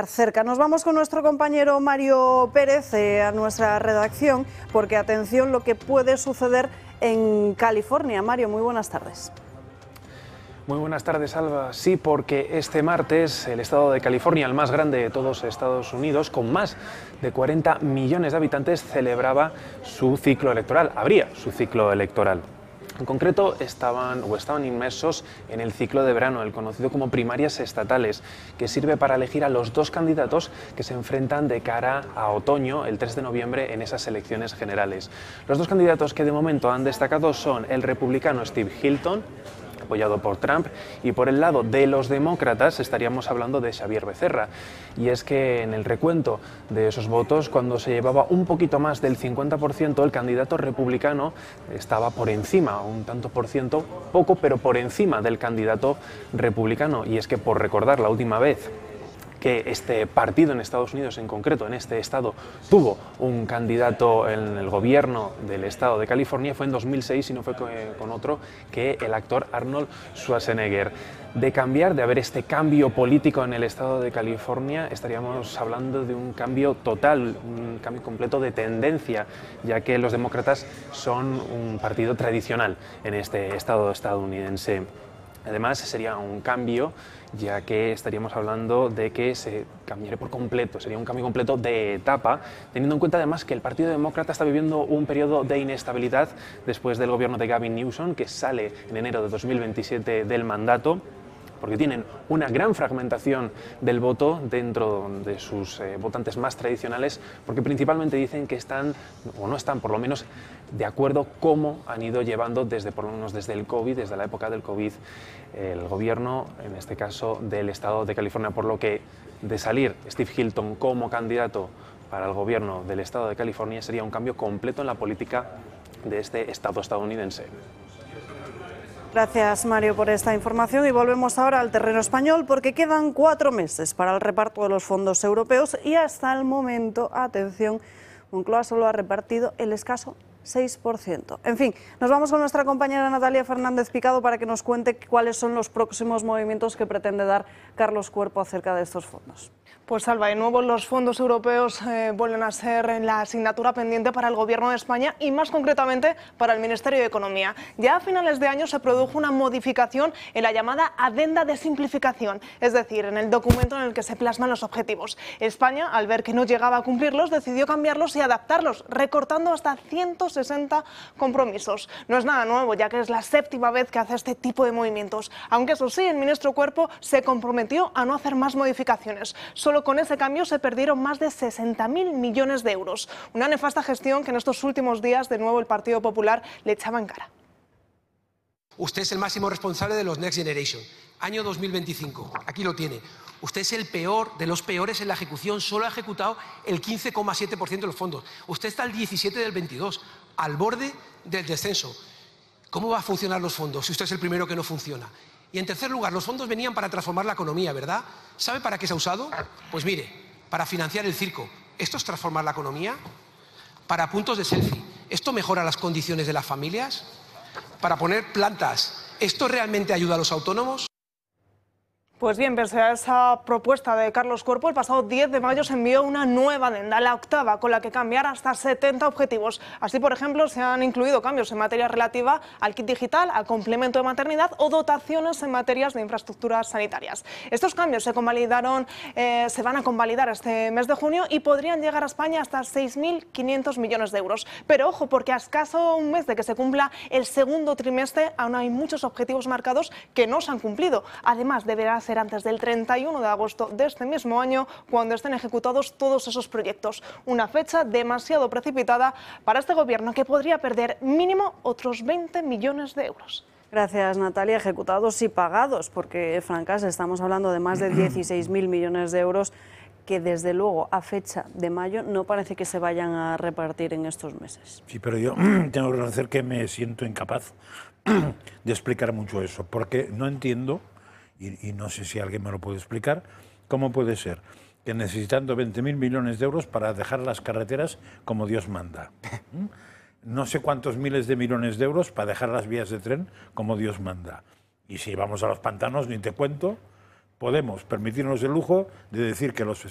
estar cerca. Nos vamos con nuestro compañero Mario Pérez a nuestra redacción, porque atención lo que puede suceder en California. Mario, muy buenas tardes. Muy buenas tardes, Alba. Sí, porque este martes el estado de California, el más grande de todos Estados Unidos, con más de 40 millones de habitantes, celebraba su ciclo electoral, abría su ciclo electoral. En concreto, estaban inmersos en el ciclo de verano, el conocido como primarias estatales, que sirve para elegir a los dos candidatos que se enfrentan de cara a otoño, el 3 de noviembre, en esas elecciones generales. Los dos candidatos que de momento han destacado son el republicano Steve Hilton, apoyado por Trump, y por el lado de los demócratas estaríamos hablando de Xavier Becerra. Y es que en el recuento de esos votos, cuando se llevaba un poquito más del 50%, el candidato republicano estaba por encima, un tanto por ciento, poco, pero por encima del candidato republicano. Y es que, por recordar, la última vez que este partido en Estados Unidos, en concreto en este estado, tuvo un candidato en el gobierno del estado de California, fue en 2006 y no fue con otro que el actor Arnold Schwarzenegger. De cambiar, de haber este cambio político en el estado de California, estaríamos hablando de un cambio total, un cambio completo de tendencia, ya que los demócratas son un partido tradicional en este estado estadounidense. Además, sería un cambio, ya que estaríamos hablando de que se cambiaría por completo, sería un cambio completo de etapa, teniendo en cuenta además que el Partido Demócrata está viviendo un periodo de inestabilidad después del gobierno de Gavin Newsom, que sale en enero de 2027 del mandato, porque tienen una gran fragmentación del voto dentro de sus votantes más tradicionales, porque principalmente dicen que están, o no están por lo menos, de acuerdo cómo han ido llevando por lo menos desde el COVID, desde la época del COVID, el gobierno, en este caso del estado de California, por lo que de salir Steve Hilton como candidato para el gobierno del estado de California sería un cambio completo en la política de este estado estadounidense. Gracias, Mario, por esta información, y volvemos ahora al terreno español, porque quedan 4 meses para el reparto de los fondos europeos y hasta el momento, atención, Moncloa solo ha repartido el escaso 6%. En fin, nos vamos con nuestra compañera Natalia Fernández Picado para que nos cuente cuáles son los próximos movimientos que pretende dar Carlos Cuerpo acerca de estos fondos. Pues Alba, de nuevo los fondos europeos vuelven a ser la asignatura pendiente para el Gobierno de España y más concretamente para el Ministerio de Economía. Ya a finales de año se produjo una modificación en la llamada Adenda de Simplificación, es decir, en el documento en el que se plasman los objetivos. España, al ver que no llegaba a cumplirlos, decidió cambiarlos y adaptarlos, recortando hasta 160 compromisos. No es nada nuevo, ya que es la 7ª vez que hace este tipo de movimientos, aunque eso sí, el ministro Cuerpo se comprometió a no hacer más modificaciones. Solo con ese cambio se perdieron más de 60.000 millones de euros. Una nefasta gestión que en estos últimos días de nuevo el Partido Popular le echaba en cara. Usted es el máximo responsable de los Next Generation. Año 2025, aquí lo tiene. Usted es el peor de los peores en la ejecución, solo ha ejecutado el 15,7% de los fondos. Usted está al 17 del 22, al borde del descenso. ¿Cómo va a funcionar los fondos si usted es el primero que no funciona? Y en tercer lugar, los fondos venían para transformar la economía, ¿verdad? ¿Sabe para qué se ha usado? Pues mire, para financiar el circo. ¿Esto es transformar la economía? Para puntos de selfie. ¿Esto mejora las condiciones de las familias? Para poner plantas. ¿Esto realmente ayuda a los autónomos? Pues bien, pese a esa propuesta de Carlos Cuerpo, el pasado 10 de mayo se envió una nueva adenda, la 8ª, con la que cambiar hasta 70 objetivos. Así, por ejemplo, se han incluido cambios en materia relativa al kit digital, al complemento de maternidad o dotaciones en materias de infraestructuras sanitarias. Estos cambios se van a convalidar este mes de junio y podrían llegar a España hasta 6.500 millones de euros. Pero ojo, porque a escaso un mes de que se cumpla el segundo trimestre, aún hay muchos objetivos marcados que no se han cumplido. Además, deberá ser antes del 31 de agosto de este mismo año cuando estén ejecutados todos esos proyectos. Una fecha demasiado precipitada para este gobierno, que podría perder mínimo otros 20 millones de euros. Gracias, Natalia. Ejecutados y pagados, porque, francas, estamos hablando de más de 16.000 millones de euros que, desde luego, a fecha de mayo no parece que se vayan a repartir en estos meses. Sí, pero yo tengo que reconocer que me siento incapaz de explicar mucho eso, porque no entiendo, y no sé si alguien me lo puede explicar, cómo puede ser que necesitando 20.000 millones de euros para dejar las carreteras como Dios manda, no sé cuántos miles de millones de euros para dejar las vías de tren como Dios manda, y si vamos a los pantanos, ni te cuento, podemos permitirnos el lujo de decir que los